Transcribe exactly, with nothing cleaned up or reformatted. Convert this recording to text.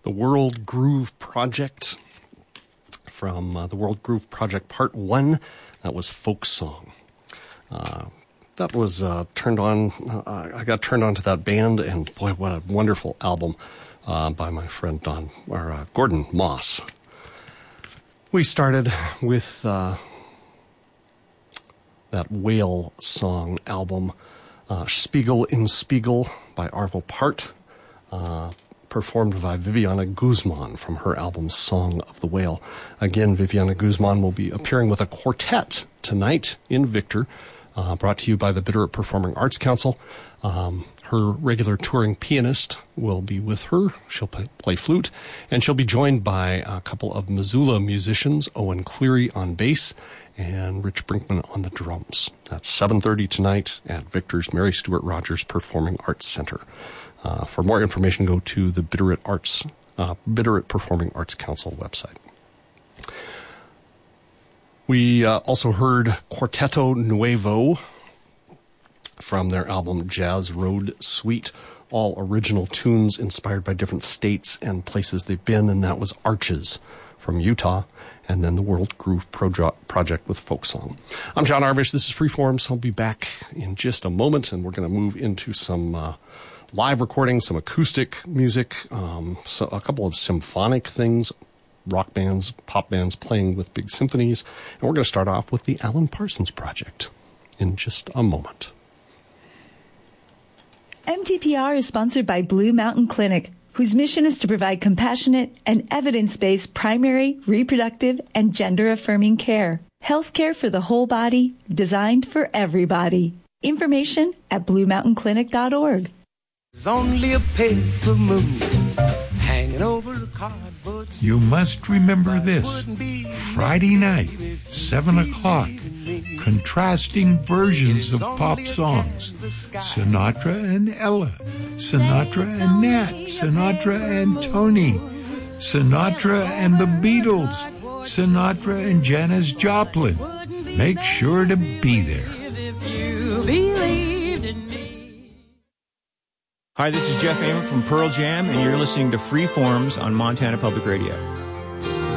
The World Groove Project from uh, the World Groove Project Part one. That was Folk Song. Uh, that was uh, turned on, uh, I got turned on to that band, and boy, what a wonderful album uh, by my friend Don, or uh, Gordon Moss. We started with uh, that Whale Song album, uh, Spiegel in Spiegel by Arvo Pärt, uh, performed by Viviana Guzman from her album Song of the Whale. Again, Viviana Guzman will be appearing with a quartet tonight in Victor, uh, brought to you by the Bitterroot Performing Arts Council. Um, her regular touring pianist will be with her. She'll play, play flute, and she'll be joined by a couple of Missoula musicians, Owen Cleary on bass and Rich Brinkman on the drums. That's seven thirty tonight at Victor's Mary Stuart Rogers Performing Arts Center. Uh, for more information, go to the Bitterroot Arts, uh, Bitterroot Performing Arts Council website. We uh, also heard Quarteto Nuevo from their album Jazz Road Suite, all original tunes inspired by different states and places they've been, and that was Arches from Utah, and then the World Groove Projo- Project with Folk Song. I'm John Arvish. This is Freeforms. I'll be back in just a moment, and we're going to move into some uh, live recordings, some acoustic music, um, so a couple of symphonic things, rock bands, pop bands playing with big symphonies, and we're going to start off with the Alan Parsons Project in just a moment. M T P R is sponsored by Blue Mountain Clinic, whose mission is to provide compassionate and evidence-based primary, reproductive, and gender-affirming care. Healthcare for the whole body, designed for everybody. Information at blue mountain clinic dot org. There's only a paper moon hanging over a cardboard. You must remember this. Friday night, seven o'clock. Contrasting versions of pop songs. Sinatra and Ella. Sinatra and Nat. Sinatra and Tony. Sinatra and the Beatles. Sinatra and Janis Joplin. Make sure to be there. Hi, this is Jeff Ament from Pearl Jam, and you're listening to Freeforms on Montana Public Radio.